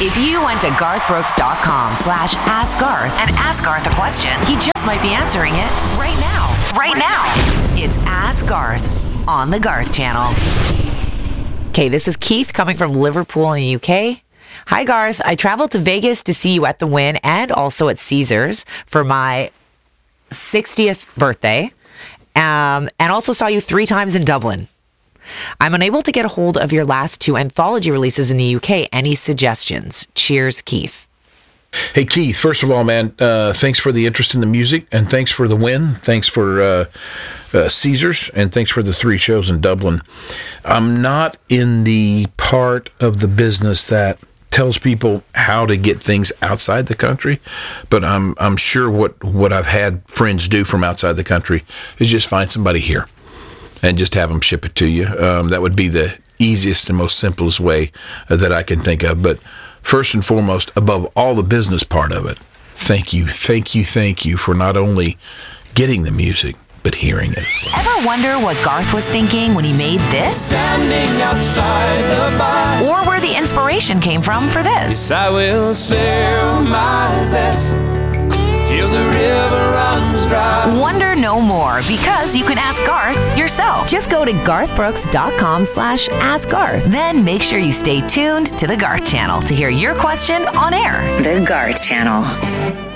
If you went to garthbrooks.com/askgarth and ask Garth a question, he just might be answering it right now. Right now. It's Ask Garth on the Garth Channel. Okay, this is Keith coming from Liverpool in the UK. Hi, Garth. I traveled to Vegas to see you at the Wynn and also at Caesars for my 60th birthday, and also saw you 3 times in Dublin. I'm unable to get a hold of your last 2 anthology releases in the UK. Any suggestions? Cheers, Keith. Hey, Keith, first of all, man, thanks for the interest in the music, and thanks for the Win. Thanks for Caesars, and thanks for the 3 shows in Dublin. I'm not in the part of the business that tells people how to get things outside the country, but I'm sure what I've had friends do from outside the country is just find somebody here and just have them ship it to you. That would be the easiest and most simplest way that I can think of. But first and foremost, above all the business part of it, thank you for not only getting the music, but hearing it. Ever wonder what Garth was thinking when he made this? Standing outside the bar. Or where the inspiration came from for this? Yes, I will sail my vessel till the river runs dry. Wonder no more, because you can ask Garth yourself. Just go to garthbrooks.com/askgarth. Then make sure you stay tuned to the Garth Channel to hear your question on air. The Garth Channel.